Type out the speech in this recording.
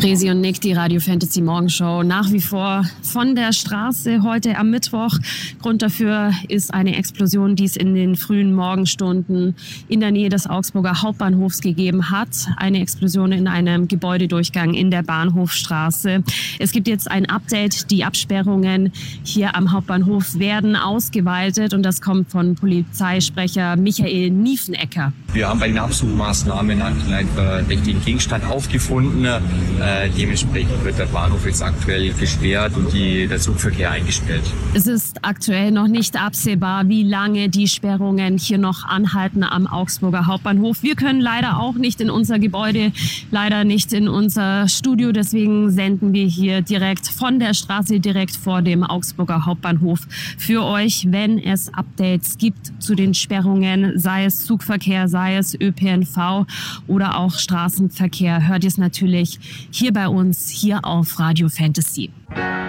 Resi und Nick, die Radio Fantasy Morgenshow, nach wie vor von der Straße heute am Mittwoch. Grund dafür ist eine Explosion, die es in den frühen Morgenstunden in der Nähe des Augsburger Hauptbahnhofs gegeben hat. Eine Explosion in einem Gebäudedurchgang in der Bahnhofstraße. Es gibt jetzt ein Update. Die Absperrungen hier am Hauptbahnhof werden ausgeweitet und das kommt von Polizeisprecher Michael Niefenecker. Wir haben bei den Absuchmaßnahmen einen verdächtigen Gegenstand aufgefunden. Dementsprechend wird der Bahnhof jetzt aktuell gesperrt und der Zugverkehr eingestellt. Es ist aktuell noch nicht absehbar, wie lange die Sperrungen hier noch anhalten am Augsburger Hauptbahnhof. Wir können leider auch nicht in unser Gebäude, leider nicht in unser Studio. Deswegen senden wir hier direkt von der Straße, direkt vor dem Augsburger Hauptbahnhof für euch, wenn es Updates gibt zu den Sperrungen, sei es Zugverkehr, sei es ÖPNV oder auch Straßenverkehr. Hört ihr es natürlich hier bei uns, hier auf Radio Fantasy.